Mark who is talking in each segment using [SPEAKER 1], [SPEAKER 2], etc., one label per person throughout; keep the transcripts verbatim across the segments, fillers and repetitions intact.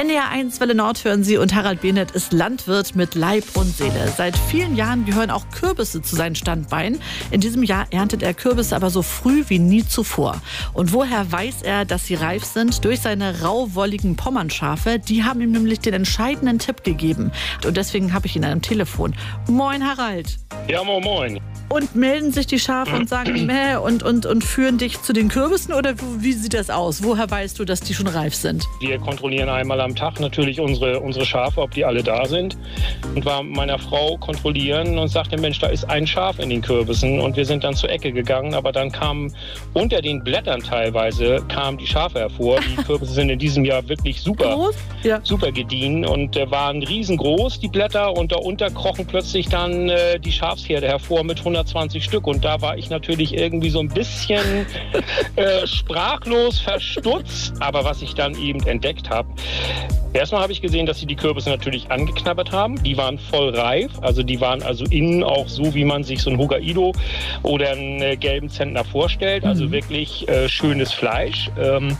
[SPEAKER 1] N D R eins Welle Nord hören Sie und Harald Behnert ist Landwirt mit Leib und Seele. Seit vielen Jahren gehören auch Kürbisse zu seinen Standbeinen. In diesem Jahr erntet er Kürbisse aber so früh wie nie zuvor. Und woher weiß er, dass sie reif sind? Durch seine rauwolligen Pommernschafe. Die haben ihm nämlich den entscheidenden Tipp gegeben. Und deswegen habe ich ihn am Telefon. Moin Harald.
[SPEAKER 2] Ja, moin moin.
[SPEAKER 1] Und melden sich die Schafe und sagen Mäh und, und, und führen dich zu den Kürbissen? Oder wie sieht das aus? Woher weißt du, dass die schon reif sind?
[SPEAKER 2] Wir kontrollieren einmal am Tag natürlich unsere, unsere Schafe, ob die alle da sind. Und war mit meiner Frau kontrollieren und sagte, Mensch, da ist ein Schaf in den Kürbissen. Und wir sind dann zur Ecke gegangen. Aber dann kamen unter den Blättern teilweise kamen die Schafe hervor. Die Kürbisse sind in diesem Jahr wirklich super,
[SPEAKER 1] Groß? Ja.
[SPEAKER 2] super gediehen und äh, waren riesengroß, die Blätter. Und darunter krochen plötzlich dann äh, die Schafsherde hervor mit hundertzwanzig Stück. Und da war ich natürlich irgendwie so ein bisschen äh, sprachlos, verstutzt. Aber was ich dann eben entdeckt habe, erstmal habe ich gesehen, dass sie die Kürbisse natürlich angeknabbert haben. Die waren voll reif. Also die waren also innen auch so, wie man sich so ein Hokkaido oder einen äh, gelben Zentner vorstellt. Also
[SPEAKER 1] mhm.
[SPEAKER 2] wirklich äh, schönes Fleisch. Ähm,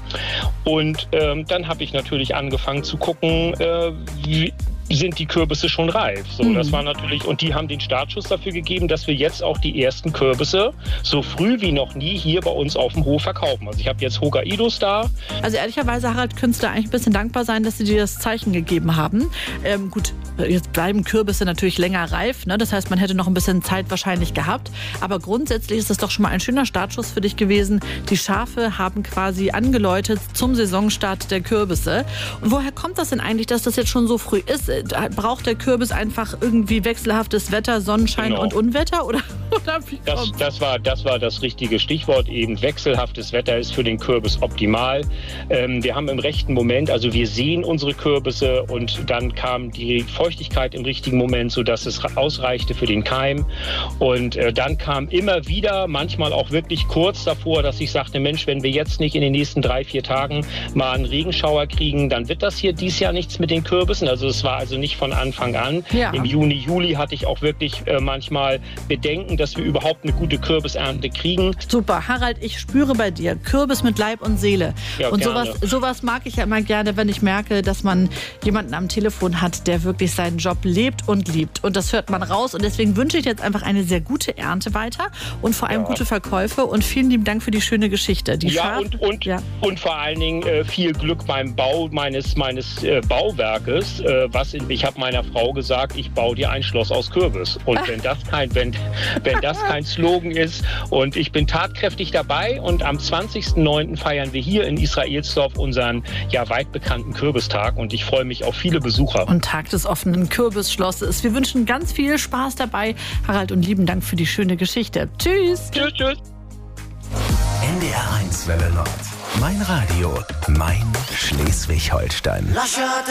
[SPEAKER 2] und ähm, dann habe ich natürlich angefangen zu gucken, äh, wie sind die Kürbisse schon reif. So,
[SPEAKER 1] mhm.
[SPEAKER 2] das war natürlich, und die haben den Startschuss dafür gegeben, dass wir jetzt auch die ersten Kürbisse so früh wie noch nie hier bei uns auf dem Hof verkaufen. Also ich habe jetzt Hokkaidos da.
[SPEAKER 1] Also ehrlicherweise, Harald, könntest du eigentlich ein bisschen dankbar sein, dass sie dir das Zeichen gegeben haben. Ähm, gut, jetzt bleiben Kürbisse natürlich länger reif, ne? Das heißt, man hätte noch ein bisschen Zeit wahrscheinlich gehabt. Aber grundsätzlich ist das doch schon mal ein schöner Startschuss für dich gewesen. Die Schafe haben quasi angeläutet zum Saisonstart der Kürbisse. Und woher kommt das denn eigentlich, dass das jetzt schon so früh ist? Braucht der Kürbis einfach irgendwie wechselhaftes Wetter, Sonnenschein
[SPEAKER 2] Genau.
[SPEAKER 1] und Unwetter? Oder, oder wie
[SPEAKER 2] Das,
[SPEAKER 1] kommt's?
[SPEAKER 2] das, war, das war das richtige Stichwort. Eben wechselhaftes Wetter ist für den Kürbis optimal. Ähm, wir haben im rechten Moment, also wir sehen unsere Kürbisse und dann kam die Feuchtigkeit im richtigen Moment, sodass es ausreichte für den Keim. Und äh, dann kam immer wieder, manchmal auch wirklich kurz davor, dass ich sagte, Mensch, wenn wir jetzt nicht in den nächsten drei, vier Tagen mal einen Regenschauer kriegen, dann wird das hier dieses Jahr nichts mit den Kürbissen. Also es war also nicht von Anfang an.
[SPEAKER 1] Ja.
[SPEAKER 2] Im Juni, Juli hatte ich auch wirklich äh, manchmal Bedenken, dass wir überhaupt eine gute Kürbisernte kriegen.
[SPEAKER 1] Super, Harald, ich spüre bei dir Kürbis mit Leib und Seele.
[SPEAKER 2] Ja,
[SPEAKER 1] und
[SPEAKER 2] gerne.
[SPEAKER 1] sowas, sowas mag ich ja immer gerne, wenn ich merke, dass man jemanden am Telefon hat, der wirklich seinen Job lebt und liebt. Und das hört man raus. Und deswegen wünsche ich jetzt einfach eine sehr gute Ernte weiter und vor allem
[SPEAKER 2] Ja.
[SPEAKER 1] gute Verkäufe. Und vielen lieben Dank für die schöne Geschichte. Die
[SPEAKER 2] Ja,
[SPEAKER 1] Schaf-
[SPEAKER 2] und, und,
[SPEAKER 1] ja.
[SPEAKER 2] und vor allen Dingen äh, viel Glück beim Bau meines, meines äh, Bauwerkes. Äh, was in, ich habe meiner Frau gesagt, ich baue dir ein Schloss aus Kürbis. Und wenn das kein, wenn, wenn das kein Slogan ist, und ich bin tatkräftig dabei, und am zwanzigsten neunten feiern wir hier in Israelsdorf unseren ja weit bekannten Kürbistag, und ich freue mich auf viele Besucher.
[SPEAKER 1] Und Tag des offenen Kürbisschlosses. Wir wünschen ganz viel Spaß dabei. Harald, und lieben Dank für die schöne Geschichte. Tschüss.
[SPEAKER 2] Tschüss, tschüss.
[SPEAKER 3] N D R eins Welle Nord. Mein Radio, mein Schleswig-Holstein.
[SPEAKER 4] Lasciate